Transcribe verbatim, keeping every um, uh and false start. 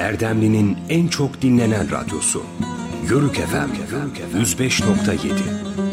Erdemli'nin en çok dinlenen radyosu. Yörük F M yüz beş nokta yedi.